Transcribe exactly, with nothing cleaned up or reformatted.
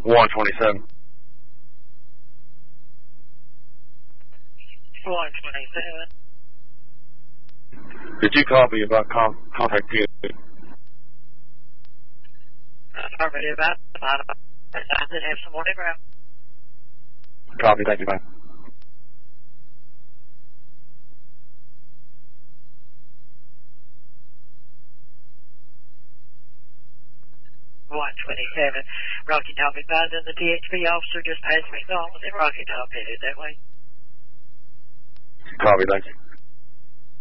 one twenty-seven. one twenty-seven. Did you copy about con- contact period? I already about I did have some morning ground. Copy, thank you, man. one twenty-seven. Rocky Top advising the T H P officer just passed me phone and Rocky Top headed that way. Copy, thank you.